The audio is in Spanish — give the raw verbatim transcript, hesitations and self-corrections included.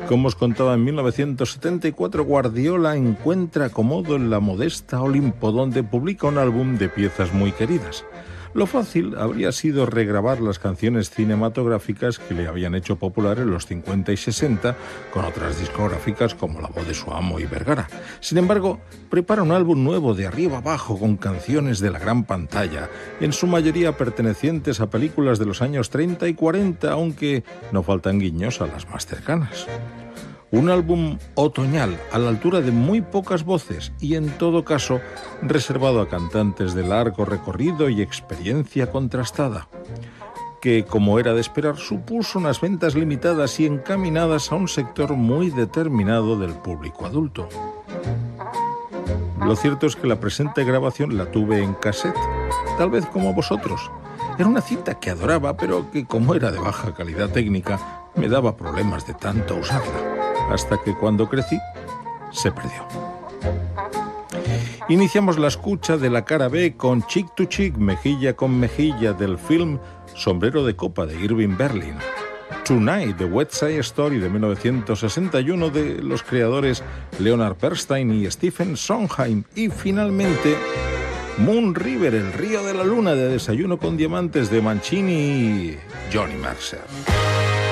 Como os contaba, en mil novecientos setenta y cuatro Guardiola encuentra acomodo en la modesta Olimpo, donde publica un álbum de piezas muy queridas. Lo fácil habría sido regrabar las canciones cinematográficas que le habían hecho popular en los cincuenta y sesenta con otras discográficas como La voz de su amo y Vergara. Sin embargo, prepara un álbum nuevo de arriba abajo con canciones de la gran pantalla, en su mayoría pertenecientes a películas de los años treinta y cuarenta, aunque no faltan guiños a las más cercanas. Un álbum otoñal, a la altura de muy pocas voces y, en todo caso, reservado a cantantes de largo recorrido y experiencia contrastada, que, como era de esperar, supuso unas ventas limitadas y encaminadas a un sector muy determinado del público adulto. Lo cierto es que la presente grabación la tuve en cassette, tal vez como vosotros. Era una cinta que adoraba, pero que, como era de baja calidad técnica, me daba problemas de tanto usarla. Hasta que cuando crecí, se perdió. Iniciamos la escucha de la cara B con Cheek to Cheek, mejilla con mejilla, del film Sombrero de Copa de Irving Berlin. Tonight, The West Side Story de mil novecientos sesenta y uno de los creadores Leonard Bernstein y Stephen Sondheim. Y finalmente, Moon River, El río de la luna de Desayuno con diamantes de Mancini y Johnny Mercer.